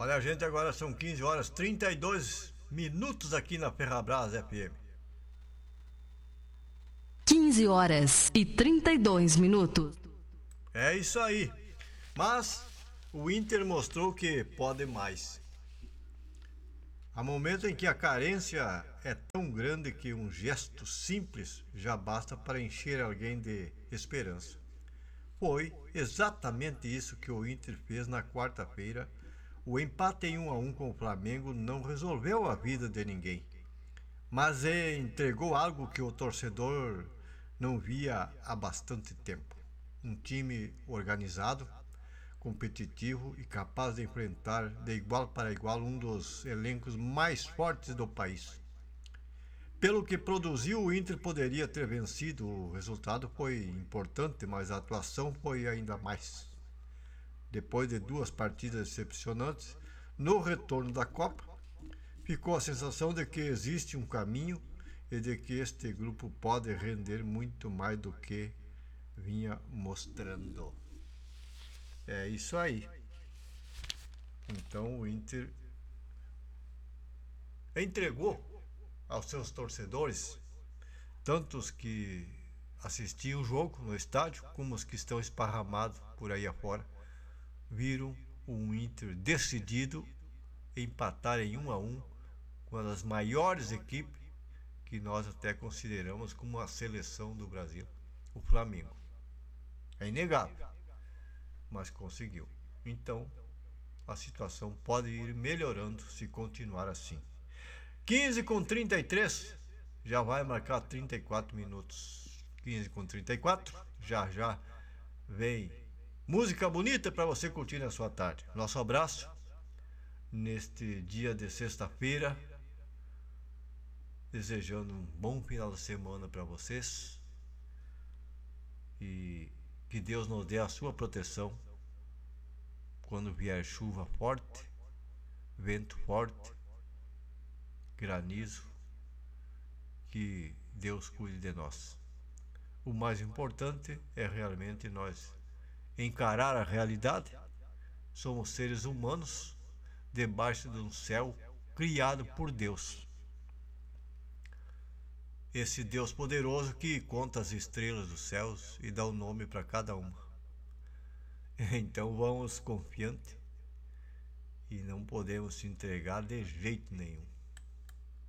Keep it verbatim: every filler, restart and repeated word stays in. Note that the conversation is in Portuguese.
Olha, gente, agora são quinze horas e trinta e dois minutos aqui na Ferrabras F M. quinze horas e trinta e dois minutos. É isso aí. Mas o Inter mostrou que pode mais. Há momentos em que a carência é tão grande que um gesto simples já basta para encher alguém de esperança. Foi exatamente isso que o Inter fez na quarta-feira. O empate em um a um com o Flamengo não resolveu a vida de ninguém, mas entregou algo que o torcedor não via há bastante tempo. Um time organizado, competitivo e capaz de enfrentar de igual para igual um dos elencos mais fortes do país. Pelo que produziu, o Inter poderia ter vencido. O resultado foi importante, mas a atuação foi ainda mais. Depois de duas partidas decepcionantes, no retorno da Copa, ficou a sensação de que existe um caminho e de que este grupo pode render muito mais do que vinha mostrando. É isso aí. Então o Inter entregou aos seus torcedores, tanto os que assistiam o jogo no estádio, como os que estão esparramados por aí afora, viram um Inter decidido a empatar em um a um com uma das maiores equipes que nós até consideramos como a seleção do Brasil, o Flamengo. É inegável, mas conseguiu. Então, a situação pode ir melhorando se continuar assim. quinze com trinta e três, já vai marcar trinta e quatro minutos. quinze com trinta e quatro, já já vem música bonita para você curtir na sua tarde. Nosso abraço neste dia de sexta-feira, desejando um bom final de semana para vocês e que Deus nos dê a sua proteção quando vier chuva forte, vento forte, granizo, que Deus cuide de nós. O mais importante é realmente nós encarar a realidade. Somos seres humanos debaixo de um céu criado por Deus. Esse Deus poderoso que conta as estrelas dos céus e dá o um nome para cada uma. Então vamos confiante e não podemos se entregar de jeito nenhum.